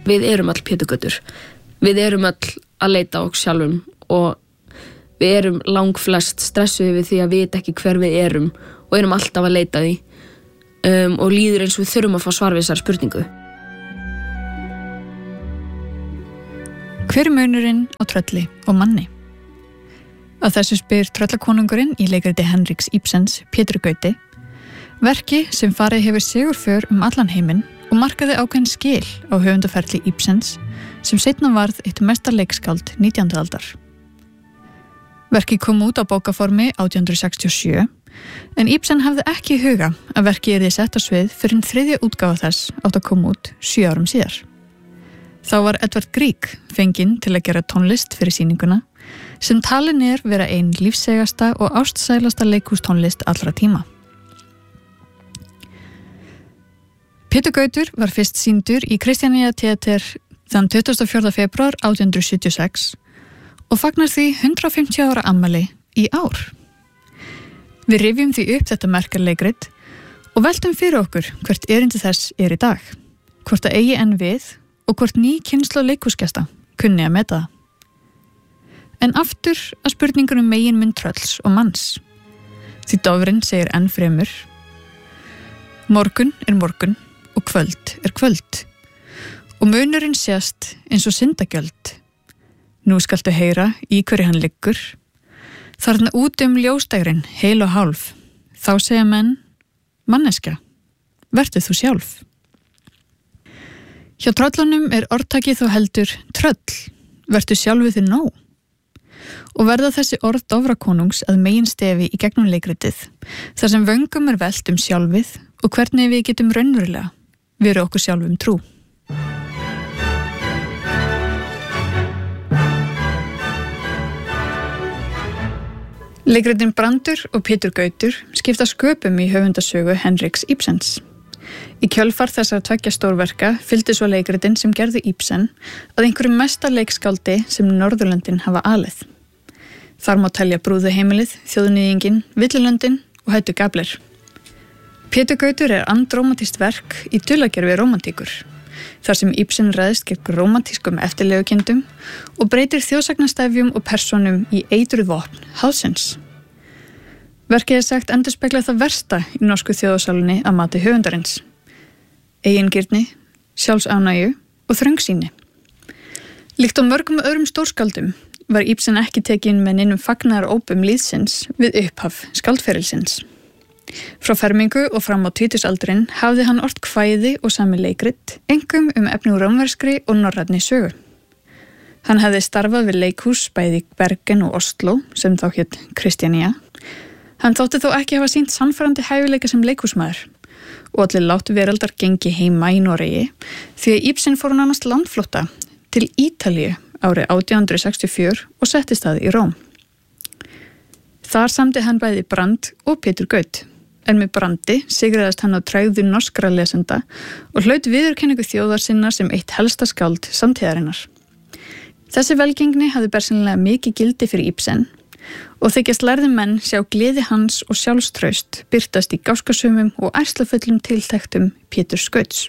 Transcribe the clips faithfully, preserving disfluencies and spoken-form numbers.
Við erum öll péturgötur. Við erum öll að leita á okkur sjálfum og við erum langflest stressuð við því að vita ekki hver við erum og erum alltaf að leita því um, og líður eins og við þurfum að fá svar við þessar spurningu. Hver er munurinn á trölli og manni? Að þessu spyr tröllakonungurinn í leikriti Henriks Ibsens Pétur Gauti, verki sem farið hefur sigurför um allan heiminn og markaði ákveðin skil á höfundaferli Ibsens sem seinna varð eitt mesta leikskáld nítjándu aldar. Verkið kom út á bókaformi átján hundruð sextíu og sjö en Ibsen hafði ekki í huga að verkið yrði sett á svið fyrir en þriðja útgáfa þess átt að koma út sjö árum síðar. Þá var Edvard Grieg fenginn til að gera tónlist fyrir sýninguna sem talin er vera ein lífsegasta og ástsælasta leikhústónlist allra tíma. Pétur Gautur var fyrst sýndur í Kristjaníu Theater þann tuttugasta og fjórða febrúar átján hundruð sjötíu og sex og fagnar því hundrað og fimmtíu ára afmæli í ár. Við rifjum því upp þetta merkarleikrit og veltum fyrir okkur hvert erindi þess er í dag, hvort það eigi enn við og hvort ný kynslóð leikhúsgesta kunni að meta það. En aftur að spurningunum meginmynd trölls og manns. Því dofrinn segir enn fremur: morgun er morgun og kvöld er kvöld og munurinn sést eins og syndagjöld. Nú skaltu heyra í hverju hann liggur. Þarna út um ljósdægrin heil og hálf. Þá segja menn: manneskja, vertu þú sjálf. Hjá tröllunum er orðtakið þó heldur tröll, vertu sjálfu þið nóg. Og verða þessi orð dofrakonungs að meginstefi í gegnum leikritið, þar sem vöngum er velt um sjálfið og hvernig við getum raunverulega verið okkur sjálfum trú. Leikritin Brandur og Pétur Gautur skipta sköpum í höfundasögu Henriks Ibsens. Í kjölfar þessar tveggja stórverka fylgdi svo leikritin sem gerði Ibsen að einhverjum mesta leikskáldi sem Norðurlöndin hafa alið. Þar má telja Brúðuheimilið, Þjóðnýðinginn, Villulöndin og Hættu Gabler. Pétur Gautur er andrómatískt verk í dulargerfi rómantíkur, þar sem Ibsen ræðst gegn rómantískum eftirlegukindum og breytir þjóðsagnastefjum og persónum í eitruð vopn háðsins. Verkið er sagt endurspegla það versta í norsku þjóðasálinni að mati höfundarins: eigingirni, sjálfsánægju og þröngsýni. Líkt á mörgum öðrum stórskáldum var Ibsen ekki tekinn með neinum fagnaðarópum líðsins við upphaf skáldferilsins. Frá fermingu og fram á tvítugsaldurinn hafði hann ort kvæði og sami leikrit, einkum um efni úr rómverskri og norrænni sögu. Hann hefði starfað við leikhús bæði í Bergen og Oslo, sem þá hét Kristjaníu. Hann þótti þó ekki hafa sýnt sannfærandi hæfileika sem leikhúsmaður og allir látu veraldar gengi heima í Noregi því að Ibsen fór nánast landflótta til Ítalíu árið átján hundruð sextíu og fjögur og settist að í Róm. Þar samdi hann bæði Brand og Pétur Gaut, en með Brandi sigraðist hann á tregðu norskra lesenda og hlaut viðurkenningu þjóðar sinnar sem eitt helsta skáld samtíðarinnar. Þessi velgengni hafði bersýnilega mikið gildi fyrir Ibsen og þykjast lærði menn sjá gleði hans og sjálfstraust birtast í gáskasumum og ærslafullum tiltektum Péturs Gauts.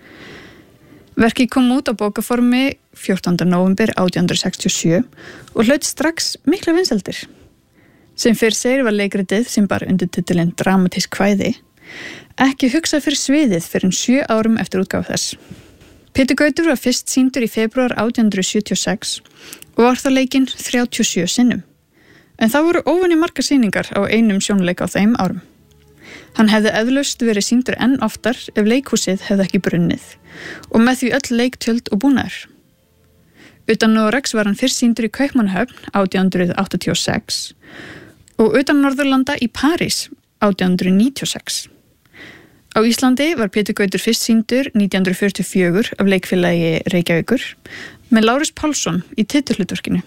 Verkið kom út á bókaformi fjórtánda nóvember átján hundruð sextíu og sjö og hlaut strax mikla vinsældir. Sem fyrr segir var leikritið sem bar undirtitilinn Dramatísk kvæði ekki hugsað fyrir sviðið fyrir en sjö árum eftir útgáfu þess. Pétur Gautur var fyrst sýndur í febrúar átján hundruð sjötíu og sex og var það leikinn þrjátíu og sjö sinnum. En það voru óvenju margar sýningar á einum sjónleik á þeim árum. Hann hefði eflaust verið sýndur enn oftar ef leikhúsið hefði ekki brunnið og með því öll leiktjöld og búnaður. Utan Noregs var hann fyrst sýndur í Kaupmannahöfn átján hundruð áttatíu og sex og utan Norðurlanda í París átján hundruð níutíu og sex. Á Íslandi var Pétur Gautur fyrst sýndur nítján hundruð fjörutíu og fjögur af leikfélagi Reykjavíkur með Lárus Pálsson í titulhlutverkinu.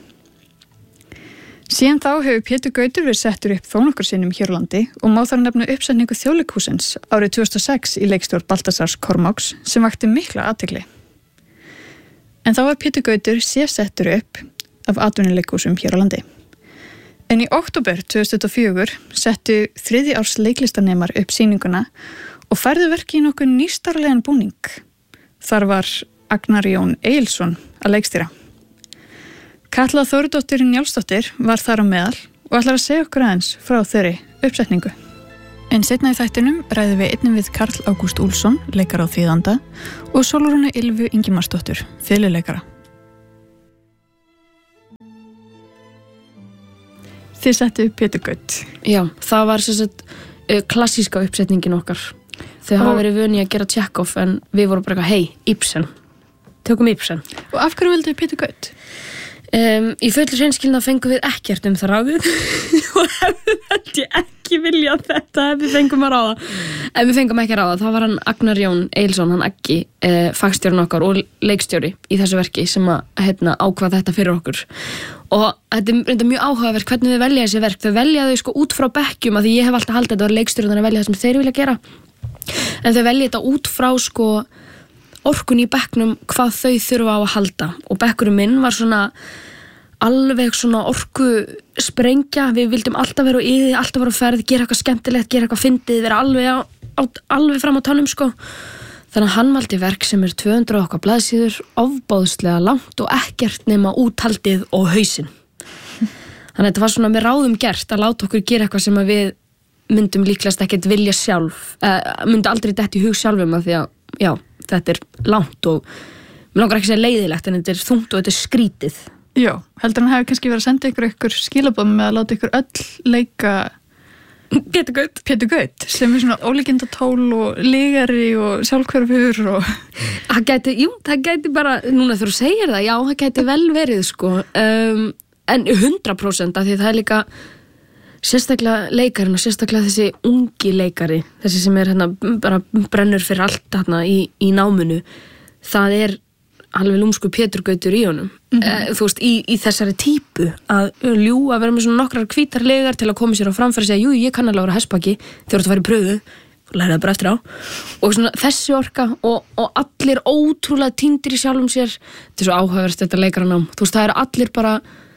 Síðan þá hefur Pétur Gautur verið settur upp þó nokkur sinnum hér á landi og má þar nefna uppsetningu Þjóðleikhússins árið tvö þúsund og sex í leikstjórn Baltasars Kormáks sem vakti mikla athygli. En þá var Pétur Gautur sér settur upp af atvinnuleikhúsum hér á landi. En í október tvö þúsund og fjögur settu þriðji árs leiklistanemar upp sýninguna og færðu verkið í nokkuð nýstarlegan búning. Þar var Agnar Jón Egilsson að leikstýra. Katla Þórdóttir Njálsdóttir var þar á meðal og ætlar að segja okkur aðeins frá þeirri uppsetningu. En seinna í þættinum ræðum við einnig við Karl Ágúst Úlfsson, leikara og þýðanda, og Sólrúnu Ylfu Ingimarsdóttur, fiðluleikara. Þið settu upp Pétur Gaut. Já, það var sem sagt klassíska uppsetningin okkar. Þau hafa verið vöni að gera Tjekov en við vorum bara eitthvað, hei, Ibsen. Tökum Ibsen. Og af hverju vildu Pétur Gaut? Um, í fullu hreinskilna fengum við ekkert um það ráðið og hefðu held ég ekki vilja þetta ef við fengum að ráða. Ef við fengum ekki að ráða, þá var hann Agnar Jón Egilsson, hann ekki eh, fagstjórinn okkar og leikstjóri í þessu verki sem að hérna, ákvað þetta fyrir okkur. Og þetta er reynda mjög áhugavert hvernig við velja þessi verk. Þau velja þau sko út frá bekkjum að því ég hef alltaf haldið að þetta var leikstjórinn að velja það sem þeir vilja gera. En þau velja þetta út frá sko orkun í bekknum hvað þau þurfa á að halda. Og bekkurinn minn var svona alveg svona orku sprengja. Við vildum alltaf vera á yði, alltaf vera á ferð, gera eitthvað skemmtilegt, gera eitthvað fyndið, vera alveg, á, á, alveg fram á tánum sko. Þannig að hann valdi verk sem er tvö hundruð okkar blaðsíður, ofbáðslega langt og ekkert nema úthaldið og hausinn. Þannig að þetta var svona með ráðum gert að láta okkur gera eitthvað sem að við myndum líklegast ekkert vilja sjálf, uh, myndi aldrei detta í hug sjálfum að því að, já, þetta er langt og mér langar ekki að segja leiðilegt en þetta er þungt og þetta er skrítið. Já, heldur hann hefði kannski verið að senda ykkur ykkur skilabóð með að láta ykkur öll leika Pétur Gaut. Pétur Gaut, sem er svona ólíkindatól og ligari og sjálfhverfur og... Það gæti, jú, það gæti bara, núna þegar þú segir það, já, það gæti vel verið, sko. Um, en hundrað prósent af því það er líka sérstaklega leikarinn og sérstaklega þessi ungi leikari, þessi sem er hérna bara brennur fyrir allt hérna í, í náminu, það er alveg lúmsku Pétur Gautur í honum. Mm-hmm. e, þú veist, í, í þessari típu að ljú, að vera með svona nokkrar hvítar legar til að koma sér á framfæri og segja, jú, ég kann alveg að vera hestbaki þegar þú ert að fara í pröfu, læra það bara eftir á og svona þessi orka og, og allir ótrúlega týndir í sjálfum sér. Þetta er svo áhugaverst þetta leikaranám, þú veist, það eru allir bara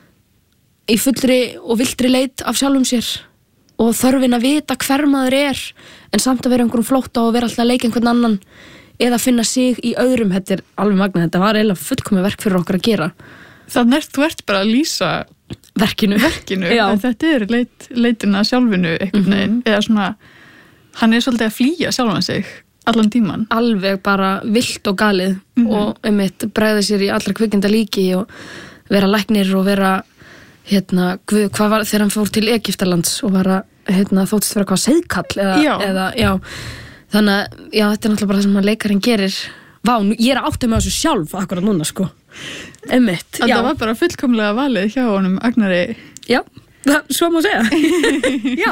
í fullri og vildri leit af sjálfum sér og þörfin að vita hver maður er en samt að vera einhverjum flótta og vera alltaf að leika einhvern annan eða finna sig í öðrum. Þetta er alveg magnað, þetta var eiginlega fullkomið verk fyrir okkur að gera. Þannig að þú ert bara að lýsa verkinu, verkinu. En þetta er leit, leitina sjálfinu einhvern veginn, mm-hmm. eða svona hann er svolítið að flýja sjálfan sig allan tíman. Alveg bara vilt og galið mm-hmm. og einmitt bregða sér í allra kvikinda líki og vera læknir og vera hérna, hvað var þegar hann fór til Egyptalands og var að hérna, þóttist vera hvað seiðkall eða, já. eða já þannig að, já, þetta er náttúrulega bara það sem að leikarinn gerir. Vá, ég er að átta með þessu sjálf akkurat núna, sko. Einmitt, já. Það var bara fullkomlega valið hjá honum, Agnari. Já, það, svo má segja. Já.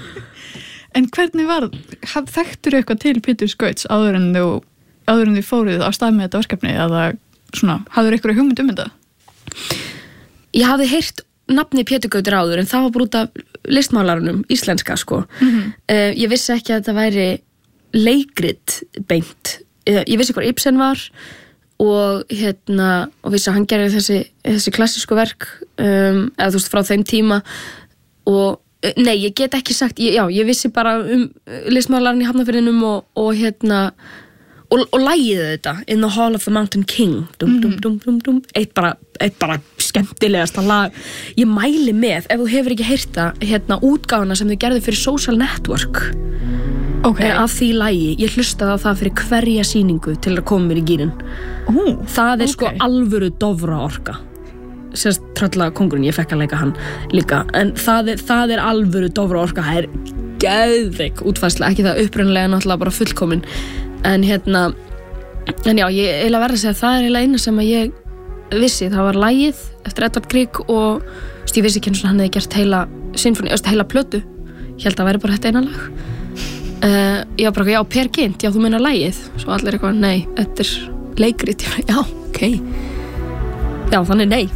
En hvernig var, þekktur eitthvað til Pétur Gauts áður en þú, áður en þið fóruð á stað með þetta verkefni, eða svona, hafður eitthvað hugmynd um þetta? Ég hafði heyrt nafni Pétur Gautur áður, en það var bara út af listmálarunum, íslenska, sko. Mm-hmm. uh, ég vissi ekki að þetta væri leikrit beint. Ég vissi hvað Ibsen var og hérna og vissi að hann gerði þessi, þessi klassísku verk um, eða þú veist frá þeim tíma og nei, ég get ekki sagt, ég, já, ég vissi bara um listmálarinn í Hafnarfirðinum og, og hérna og, og lagið þetta In the Hall of the Mountain King dum, dum, dum, dum, dum. Eitt, bara, eitt bara skemmtilegasta lag. Ég mæli með, ef þú hefur ekki heyrt það, hérna útgáfuna sem þau gerðu fyrir Social Network. Okay. Af því lagi, ég hlustaði á það fyrir hverja sýningu til að koma mér í gírinn. Oh, það er okay. Sko alvöru dofra orka. Sérst tröllaga kongurinn, ég fekk að leika hann líka, en það er, það er alvöru dofra orka, það er geðveik útfærsla, ekki það upprunalega náttúrulega bara fullkomin, en hérna en já, ég eiginlega verða að segja að það er eiginlega eina sem að ég vissi, það var lagið eftir Edvard Grieg og st, ég vissi ekki eins og hann hefði gert heila sinfóni, heila plötu, ég held að væri bara þetta eina lag. Uh, já, bara, já, Per Gynt, já, þú meina lagið svo allir eitthvað, nei, þetta er leikrit, já, ok já, þannig nei.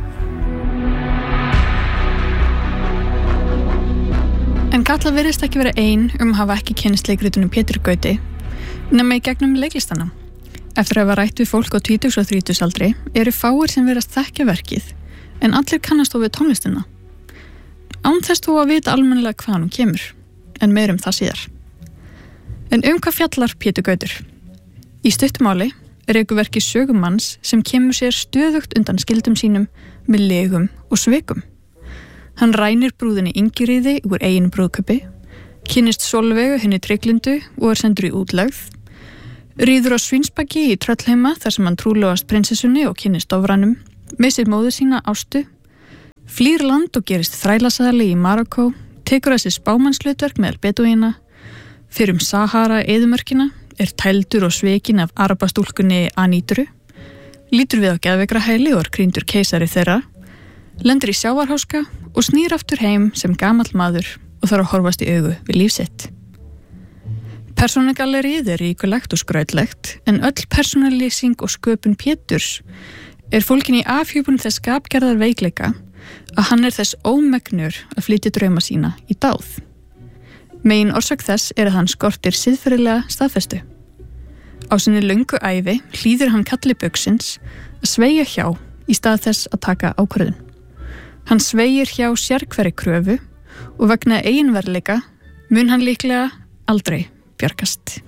En Katla virðist ekki vera ein um að hafa ekki kynnst leikritunum Pétur Gauti nema í gegnum leiklistana. Eftir að hafa rætt við fólk á tvítugs og þrítugsaldri eru fáir sem virðast þekkja verkið en allir kannast þó við tónlistina án þess þó að vita almennilega hvað hann kemur, en meir um það síðar. En um hvað fjallar Pétur Gautur? Í stuttumáli rekur verkið sögumanns sem kemur sér stöðugt undan skyldum sínum með legum og svikum. Hann rænir brúðinni Ingiríði úr eigin brúðkaupi, kynnist Sólveigu henni Trygglindu og er sendur í útlegð, ríður á Svínsbaki í Tröllheima þar sem hann trúlofast prinsessunni og kynnist Dofranum, missir móður sína Ástu, flýr land og gerist þrælasali í Marokkó, tekur að sér spámannshlutverk meðal bedúína, fyrir um Sahara eyðimörkina, er tældur og svekin af arabastúlkunni Anítru, lítur við á geðveikrahæli og er krýndur keisari þeirra, lendir í sjávarháska og snýr aftur heim sem gamall maður og þarf að horfast í augu við líf sitt. Persónugallerið er ríkulegt og skrautlegt, en öll persónulýsing og sköpun Péturs er fólkin í afhjúpun þess skapgerðar veikleika að hann er þess ómegnur að flytja drauma sína í dáð. Megin orsök þess er að hann skortir siðferðilega staðfestu. Á sinni löngu ævi hlýðir hann kalli buxins að sveigja hjá í stað þess að taka ákvörðun. Hann sveigir hjá sérhverri kröfu og vegna eiginverleika mun hann líklega aldrei bjargast.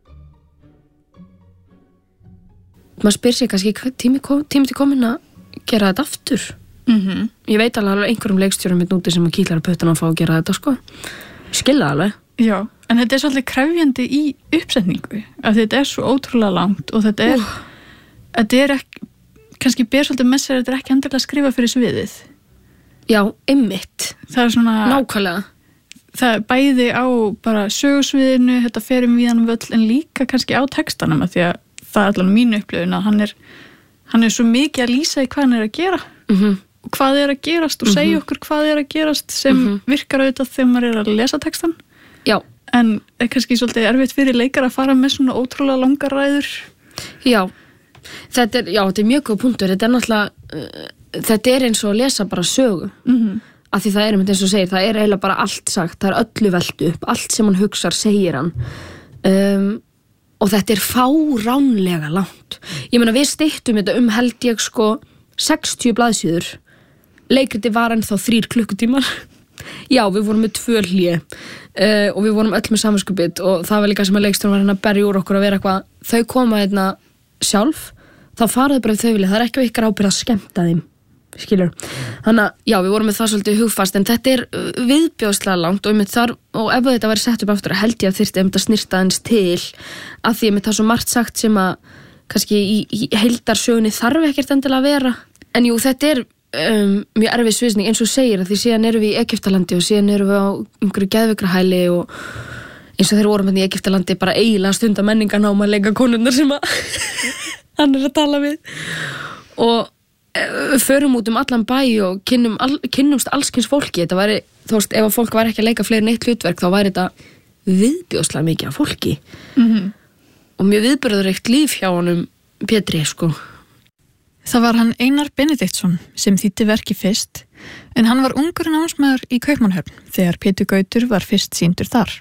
Maður spyr sér kannski hvað tími, kom, tími til komin að gera þetta aftur. Mm-hmm. Ég veit alveg einhverjum leikstjórum mitt úti sem að kýtlar að pötuna að fá að gera þetta sko. Skilja alveg. Já, en þetta er svolítið krefjandi í uppsetningu að þetta er svo ótrúlega langt og þetta er, uh. þetta er ekki, kannski ber svolítið með sér að þetta er ekki endilega að skrifa fyrir sviðið. Já, einmitt. Það er svona... Nákvæmlega. Það er bæði á bara sögusviðinu, þetta fer um víðan völl en líka kannski á textanum að því að það er allan mínu upplifun að hann er, hann er svo mikið að lýsa í hvað hann er að gera mm-hmm. og hvað er að gerast og mm-hmm. segja okkur hvað er að gerast sem mm-hmm. virkar auðvitað þegar maður er að lesa textan. Já. En er kannski svolítið erfitt fyrir leikar að fara með svona ótrúlega langar ræður. Já, þetta er, já, þetta er mjög góð punktur. Þetta er náttúrulega, uh, þetta er eins og að lesa bara sögu. Mhm. Af því það er, eins og segir, það er eiginlega bara allt sagt, það er öllu velt upp, allt sem hann hugsar segir hann um, og þetta er fáránlega langt. Ég meina við styttum þetta um held ég sko sextíu blaðsíður, leikriti var ennþá þrír klukkutímar, já við vorum með tvö hlé uh, og við vorum öll með samvinskupið og það var líka sem að leikstjórn var hérna að berja úr okkur að vera eitthvað, þau koma hérna sjálf, þá faraðu bara þau vilja, það er ekki ykkar ábyrgð að skemmta þeim. Skilur. Þannig að já, við vorum með það svolítið hugfast en þetta er viðbjóðslega langt og, þar, og ef þetta væri sett upp aftur held ég að þyrfti um þetta snirta eins til að því að það er svo margt sagt sem að kannski í, í heildarsögunni þarf ekkert endilega að vera en jú, þetta er um, mjög erfið sviðsning eins og segir að því síðan erum við í Egyptalandi og síðan erum við á einhverju geðveikrahæli og eins og þeir vorum í Egyptalandi bara eiginlega stunda menningarnáma að leika konurnar sem að hann er að tala við og við förum út um allan bæ og kynnum, all, kynnumst allskins fólki þetta væri, þú veist, ef að fólk var ekki að leika fleiri neitt hlutverk þá væri þetta viðbjóðslega mikið af fólki mm-hmm. og mjög viðburðaríkt líf hjá honum Pétri, sko. Það var hann Einar Benediktsson sem þýddi verki fyrst en hann var ungur námsmaður í Kaupmannahöfn þegar Pétur Gautur var fyrst sýndur þar.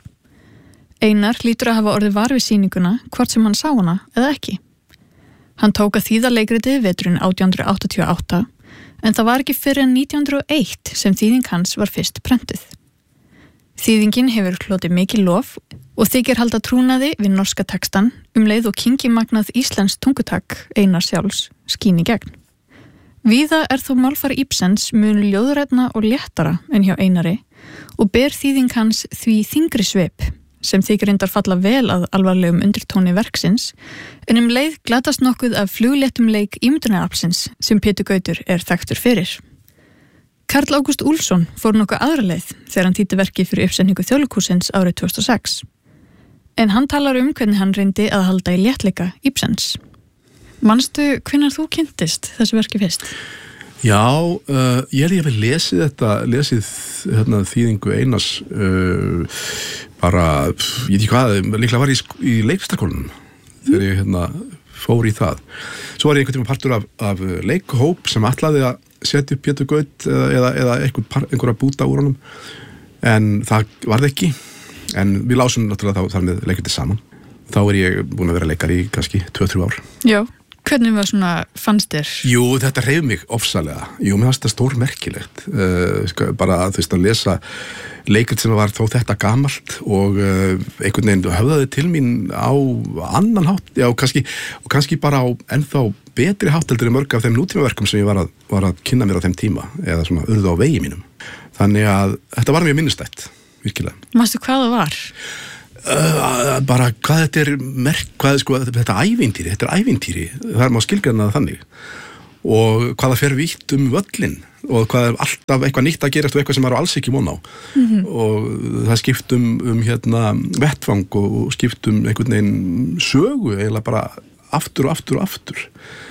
Einar hlýtur að hafa orðið var við sýninguna hvort sem hann sá hana eða ekki. Hann tók að þýða leikritið veturinn átján hundruð áttatíu og átta en það var ekki fyrir en nítján hundruð og eitt sem þýðing hans var fyrst prentuð. Þýðingin hefur hlotið mikið lof og þykir halda trúnaði við norska textan um leið og kyngimagnað íslenskt tungutak Einar sjálfs skín í gegn. Víða er þó málfar Ibsens mun ljóðrænna og léttara en hjá Einari og ber þýðing hans því þyngri svip sem þykir reyndar falla vel að alvarlegum undirtóni verksins, en um leið glatast nokkuð af flugléttum leik ímyndunaraflsins sem Pétur Gautur er þekktur fyrir. Karl Ágúst Úlfsson fór nokkuð aðra leið þegar hann þýddi verkið fyrir uppsetningu Þjóðleikhússins árið tvö þúsund og sex. En hann talar um hvernig hann reyndi að halda í léttleika Ibsens. Manstu hvenær þú kynntist þessu verki fyrst? Já, uh, ég er ég að lesið þetta, lesið hérna, þýðingu Einars uh, bara, ég veit ekki hvað, líklega var ég í, í leiklistarskólanum þegar ég hérna, fór í það. Svo var ég einhvern tíma partur af, af leikhóp sem ætlaði að setja upp Pétur Gaut eða, eða, eða einhver, einhverja búta úr honum en það varð ekki, en við lásum náttúrulega þá þar með leikritið saman. Þá er ég búin að vera leikari í kannski tvö til þrjú ár. Já. Hvernig var svona, fannst þér? Jú, þetta hreyf mig ofsalega. Jú, mér fannst þetta stórmerkilegt. Uh, bara að þú veist að lesa leikrit sem var þó þetta gamalt og uh, einhvern veginn höfðaði til mín á annan hátt, já, kannski, og kannski bara á ennþá betri hátt heldur en mörg af þeim nútímaverkum sem ég var að, var að kynna mér á þeim tíma, eða svona urðu á vegi mínum. Þannig að þetta var mjög minnistætt, virkilega. Manstu hvað það var? Uh, bara hvað þetta er merk, hvað sko, þetta ævintýri, þetta er ævintýri, það er má skilgreina það þannig og hvað það fer vítt um völlin og hvað er alltaf eitthvað nýtt að gerast og eitthvað sem maður alls ekki von á mm-hmm. og það skipt um, um hérna, vettvang og skipt um einhvern veginn sögu eiginlega bara aftur og aftur og aftur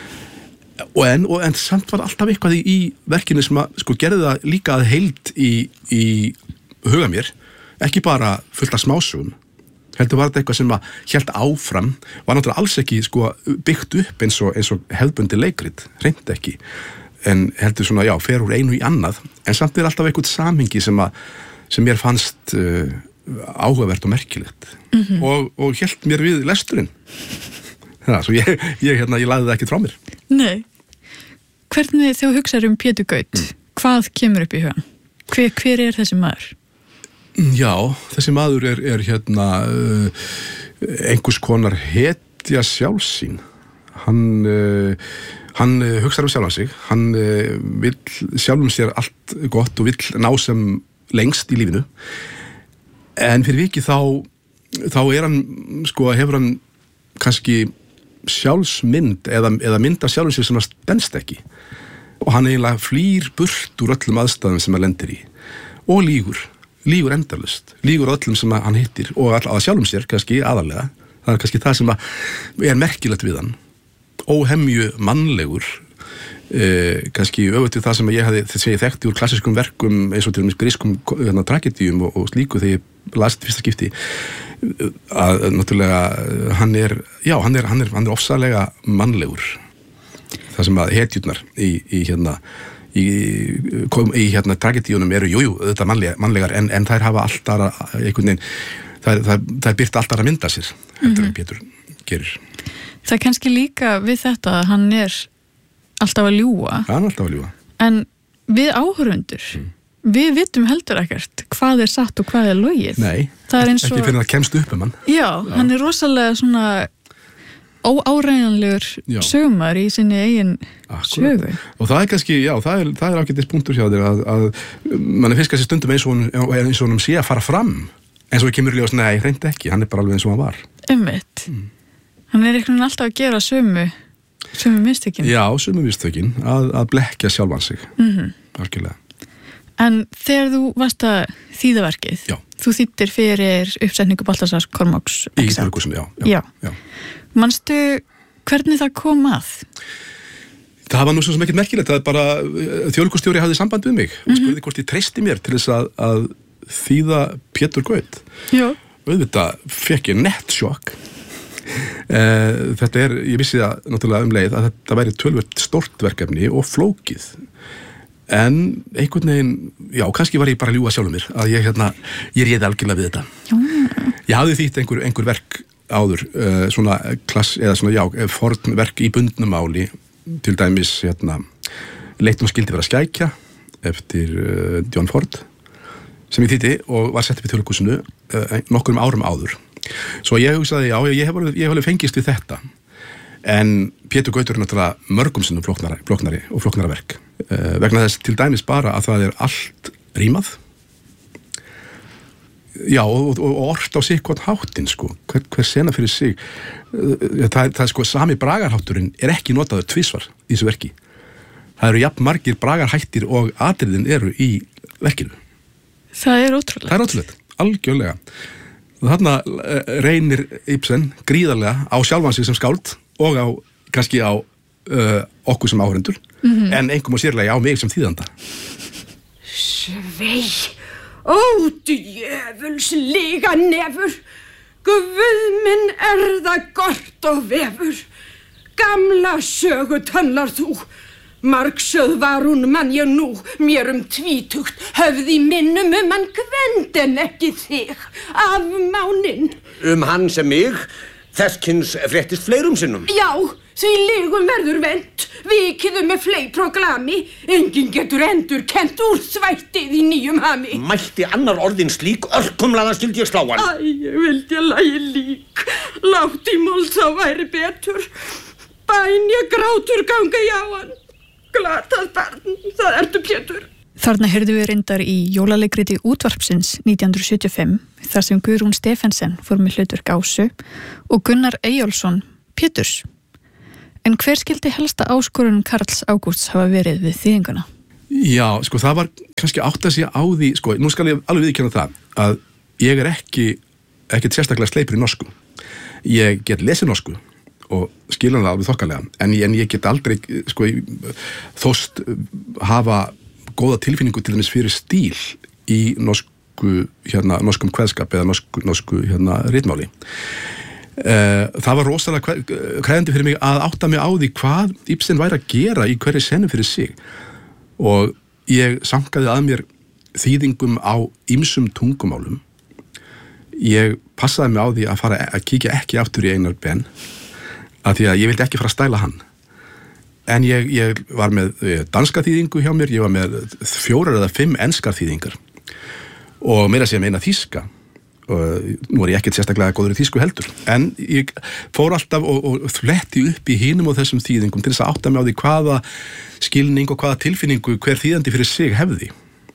og en, og en samt var alltaf eitthvað í, í verkinu sem að sko gerði það líka að heild í, í huga mér, ekki bara fullt af smásögum heldur var þetta eitthvað sem að hélt áfram var náttúrulega alls ekki sko byggt upp eins og, eins og hefðbundi leikrit hreint ekki, en heldur svona já, fer úr einu í annað, en samt er alltaf eitthvað samhengi sem að sem mér fannst uh, áhugavert og merkilegt mm-hmm. og, og hélt mér við lesturinn það, svo ég, ég hérna, ég lagði það ekki frá mér. Nei, hvernig þegar þú hugsaður um Pétur Gaut mm. hvað kemur upp í hugan? Hver, hver er þessi maður? Já, þessi maður er, er hérna uh, einhvers konar hetja sjálfsín. Hann, uh, hann uh, hugsar um sjálfan sig, hann uh, vill sjálfum sér allt gott og vill ná sem lengst í lífinu. En fyrir vikið þá, þá er hann, sko, hefur hann kannski sjálfsmynd eða, eða mynd af sjálfum sér sem hann stenst ekki. Og hann eiginlega flýr burt úr öllum aðstæðum sem hann lendir í. Og lýgur. Lýgur endalust, lýgur öllum sem hann hittir og all, að sjálfum sér, kannski aðalega það er kannski það sem er merkilegt við hann óhemju mannlegur eh, kannski öfugt við það sem ég hafði þess að ég þekkti úr klassískum verkum eins og til grískum hérna, tragedíum og, og slíku þegar ég las fyrsta skipti að náttúrulega hann er já, hann er, hann er, hann er ofsalega mannlegur það sem að hetjurnar í, í hérna í, í hérna tragedíunum eru jújú, þetta mannlega, mannlegar en, en þær hafa alltaf einhvern veginn þær, þær, þær byrta alltaf að mynda sér heldur en Pétur gerir. Það er kannski líka við þetta að hann er alltaf að ljúga hann er alltaf að ljúga en við áhorfendur mm. við vitum heldur ekkert hvað er satt og hvað er logið. Nei, er ekki og... fyrir að kemst upp um hann já, já, hann er rosalega svona óáræðanlegur sögumar í sinni eigin sögu. Og það er kannski, já, það er, það er ágætis punktur hjá þér að, að mann er fyrst kannski stundum eins og hann eins og hann sé að fara fram eins og við kemur í ljós, nei, hreint ekki, hann er bara alveg eins og hann var. Einmitt. Mm. Hann er einhvern veginn alltaf að gera sömu sömu mistökin. Já, sömu mistökin, að, að blekkja sjálfan sig. Mm-hmm. Algjörlega. En þegar þú varst að þýða verkið, já. Þú þýddir fyrir uppsetningu Baltasars Kormáks í Þjóðleikhúsinu, já. Já. já. já. Manstu hvernig það kom að? Það var nú svo sem ekkert merkilegt, það er bara þjóðleikhússtjóri hafði samband við mig og spurði hvort ég treysti mér til þess að, að þýða Pétur Gaut. Já. Auðvitað fekk ég nett sjokk. Þetta er, ég vissi það náttúrulega um leið að þetta væri tölvöld stórt verkefni og flókið. En einhvern veginn, já, kannski var ég bara að ljúga sjálfum mér að ég, hérna, ég réði algjörlega við þetta. Mm. Ég hafði þýtt einhver, einhver verk áður, uh, svona klass, eða svona, já, forn verk í bundnum máli, til dæmis, hérna, Leitum skildi vera skækja, eftir uh, John Ford, sem ég þýtti og var sett upp í Þjóðleikhúsinu uh, nokkrum árum áður. Svo ég hugsaði, já, ég hef alveg, ég hef alveg fengist við þetta. En Pétur Gautur er náttúrulega mörgum sinnum flóknari, flóknari og flóknara verk. Uh, vegna þess til dæmis bara að það er allt rímað. Já, og, og, og orft á sig hvort háttinn, sko. Hver, hver sena fyrir sig. Uh, það, það er sko, sami bragarhátturinn er ekki notaður tvisvar í þessu verki. Það eru jafn margir bragarhættir og atriðin eru í verkinu. Það er ótrúlegt. Það er ótrúlegt, algjörlega. Og þarna uh, reynir Ibsen gríðarlega á sjálfan sig sem skáld og á, kannski á uh, okkur sem áhörendur, mm-hmm. en einhverjum og sérlega á mig sem þýðanda. Svei, ó djöfulslega nefur, guð minn er það gott og vefur, gamla sögu tönnar þú, margsöð var hún mann ég nú, mér um tvítugt, höfði minnum um hann kvend en ekki þig, af máninn. Um hann sem mig? Þesskyns fréttist fleirum sinnum. Já, því legum verður vent, vikiðu með fleipr og glami, enginn getur endur kent úr þvættið í nýjum hami. Mætti annar orðin slík, örkumlaðan skildi ég slá hann. Æ, ég vildi að lagi lík, látt í mold þá væri betur, bæn ég grátur ganga í á hann, glatað barn, það ertu Pétur. Þarna heyrðu við reyndar í jólalegriti Útvarpsins nítján hundruð sjötíu og fimm þar sem Guðrún Stephensen fór með hlutverk Ásu og Gunnar Eyjólfsson Péturs. En hver skildi helsta áskorun Karls Ágústs hafa verið við þýðinguna? Já, sko það var kannski átt að sé á því, sko, nú skal ég alveg viðurkenna það að ég er ekki ekkert sérstaklega sleipur í norsku. Ég get lesið norsku og skilja það alveg þokkalega, en ég, en ég get aldrei, sko, þóst hafa góða tilfinningu til dæmis fyrir stíl í norsku, hérna, norskum kveðskap eða norsku, norsku hérna, ritmáli. Uh, það var rosalega kræðandi fyrir mig að átta mig á því hvað Ibsen væri að gera í hverju senu fyrir sig og ég sankaði að mér þýðingum á ýmsum tungumálum. Ég passaði mig á því að fara að kíkja ekki aftur í Einar Ben af því að ég vildi ekki fara að stæla hann. En ég, ég var með danska þýðingu hjá mér, ég var með fjórar eða fimm enskar þýðingar og meira að segja með eina þýska. Og nú er ég ekkert sérstaklega góður í þýsku heldur, en ég fór alltaf og, og fletti upp í hinum og þessum þýðingum til þess að átta mig á því hvaða skilning og hvaða tilfinningu hver þýðandi fyrir sig hefði.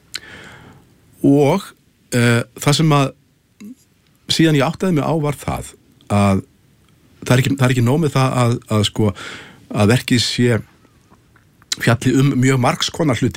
Og uh, það sem að síðan ég áttaði mig á var það að það er ekki, það er ekki nóg með það að, að sko að verkið sé fjalli um mjög margskonar hluti.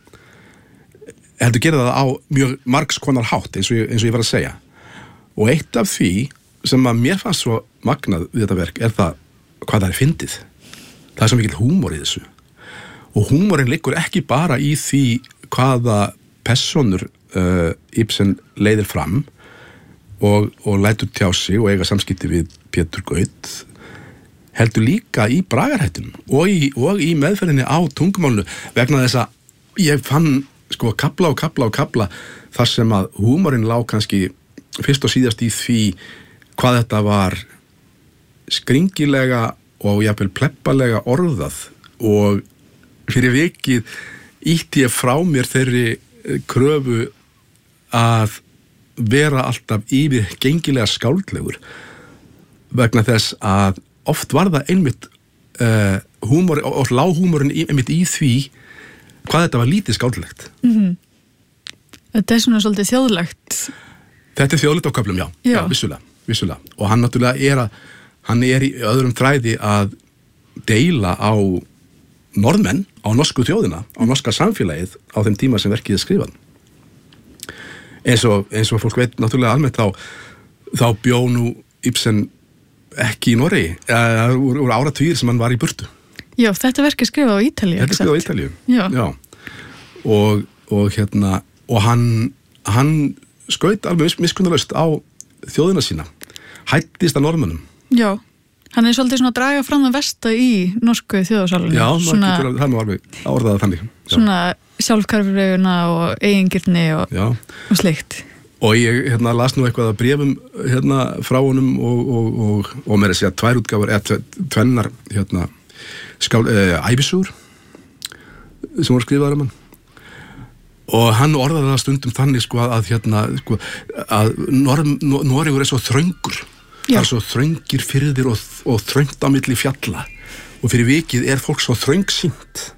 Heldur gera það á mjög margskonar hátt eins og, ég, eins og ég var að segja. Og eitt af því sem að mér fannst svo magnað við þetta verk er það hvað það er fyndið. Það er svo mikill húmor í þessu. Og húmorinn liggur ekki bara í því hvaða persónur uh, Ibsen leiðir fram og, og lætur tjá sig og eiga samskipti við Pétur Gaut, heldur líka í bragarhættunum og í, og í meðferðinni á tungumálinu vegna þess að ég fann sko kapla og kapla og kapla þar sem að húmorinn lá kannski fyrst og síðast í því hvað þetta var skringilega og jafnvel pleppalega orðað og fyrir vikið ítti ég frá mér þeirri kröfu að vera alltaf yfir gengilega skáldlegur vegna þess að oft var það einmitt uh, húmor og lághúmorinn einmitt í því hvað þetta var lítið skáldlegt. Mm-hmm. Þetta er svona svolítið þjóðlegt. Þetta er þjóðlegt á köflum, já. Já. Já, vissulega, vissulega. Og hann náttúrulega er að, hann er í öðrum þræði að deila á norðmenn, á norsku þjóðina, á norska samfélagið á þeim tíma sem verkið er skrifað. Eins og, eins og fólk veit náttúrulega almennt þá, þá bjó nú Ibsen ekki í Noregi, eða úr, úr áratugir sem hann var í burtu. Já, þetta verk er skrifað á Ítalíu. Þetta er skrifað á Ítalíu. Já. Já. Og, og hérna, og hann, hann skaut alveg mis, miskunnarlaust á þjóðina sína. Hættist að norðmönnum. Já. Hann er svolítið svona að draga fram það versta í norsku þjóðarsalunum. Já, svona, það er nú alveg áorðað þannig. Já. Svona sjálfkarfurleguna og eigingirni og, og slikt. Og ég hérna, las nú eitthvað að bréfum hérna, frá honum og, og, og, og með þessi að tvær útgáfur, eða tvennar hérna, skál, eh, ævisögur sem voru skrifaðar um hann. Og hann orðaði það stundum þannig sko, að, hérna, sko, að Noregur er svo þröngur. Já. Það er svo þröngir firðir og, og þröngt á milli fjalla. Og fyrir vikið er fólk svo þröngsýnt.